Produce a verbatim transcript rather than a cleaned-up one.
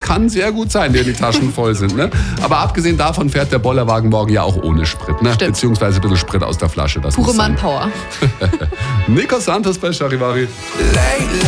kann sehr gut sein, wenn die Taschen voll sind. Ne? Aber abgesehen davon fährt der Bollerwagen morgen ja auch ohne Sprit. Ne? Beziehungsweise ein bisschen Sprit aus der Flasche. Das Pure Manpower. Nico Santos bei Charivari.